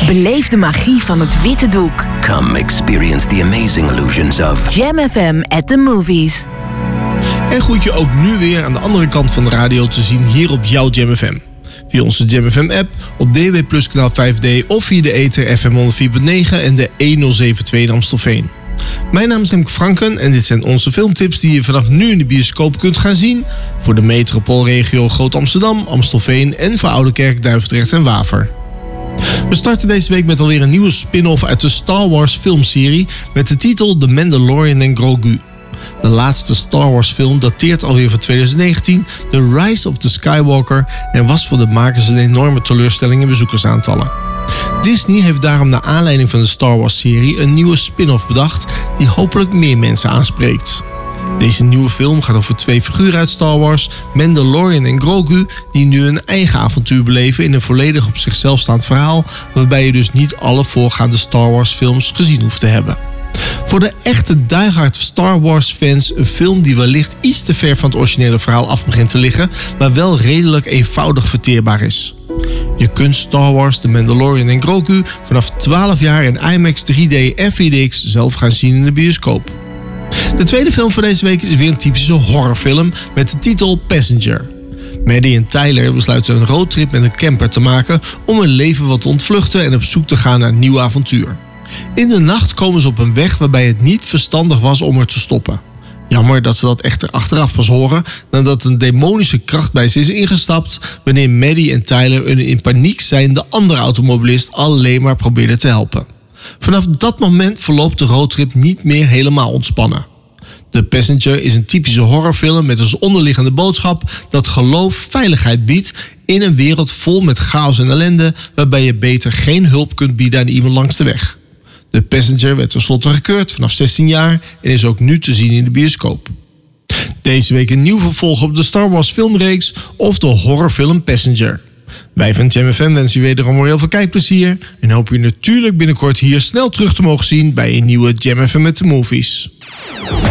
Beleef de magie van het witte doek. Come experience the amazing illusions of Jam FM at the movies. En goed je ook nu weer aan de andere kant van de radio te zien hier op jouw Jam FM. Via onze Jam FM app, op DW Plus kanaal 5D of via de ether FM 104.9 en de 1072 in Amstelveen. Mijn naam is Remke Franken en dit zijn onze filmtips die je vanaf nu in de bioscoop kunt gaan zien voor de metropoolregio Groot-Amsterdam, Amstelveen en voor Oudekerk, Duivendrecht en Waver. We starten deze week met alweer een nieuwe spin-off uit de Star Wars filmserie met de titel The Mandalorian and Grogu. De laatste Star Wars film dateert alweer van 2019, The Rise of the Skywalker, en was voor de makers een enorme teleurstelling in bezoekersaantallen. Disney heeft daarom naar aanleiding van de Star Wars serie een nieuwe spin-off bedacht die hopelijk meer mensen aanspreekt. Deze nieuwe film gaat over twee figuren uit Star Wars, Mandalorian en Grogu, die nu een eigen avontuur beleven in een volledig op zichzelf staand verhaal, waarbij je dus niet alle voorgaande Star Wars films gezien hoeft te hebben. Voor de echte diehard Star Wars fans een film die wellicht iets te ver van het originele verhaal af begint te liggen, maar wel redelijk eenvoudig verteerbaar is. Je kunt Star Wars, The Mandalorian en Grogu vanaf 12 jaar in IMAX 3D en 4DX zelf gaan zien in de bioscoop. De tweede film voor deze week is weer een typische horrorfilm met de titel Passenger. Maddie en Tyler besluiten een roadtrip met een camper te maken om hun leven wat te ontvluchten en op zoek te gaan naar een nieuw avontuur. In de nacht komen ze op een weg waarbij het niet verstandig was om er te stoppen. Jammer dat ze dat echter achteraf pas horen nadat een demonische kracht bij ze is ingestapt wanneer Maddie en Tyler een in paniek zijnde andere automobilist alleen maar probeerden te helpen. Vanaf dat moment verloopt de roadtrip niet meer helemaal ontspannen. The Passenger is een typische horrorfilm met als onderliggende boodschap dat geloof veiligheid biedt in een wereld vol met chaos en ellende waarbij je beter geen hulp kunt bieden aan iemand langs de weg. The Passenger werd tenslotte gekeurd vanaf 16 jaar en is ook nu te zien in de bioscoop. Deze week een nieuw vervolg op de Star Wars filmreeks of de horrorfilm Passenger. Wij van Jam FM wensen u wederom heel veel kijkplezier en hopen u natuurlijk binnenkort hier snel terug te mogen zien bij een nieuwe Jam FM at the Movies.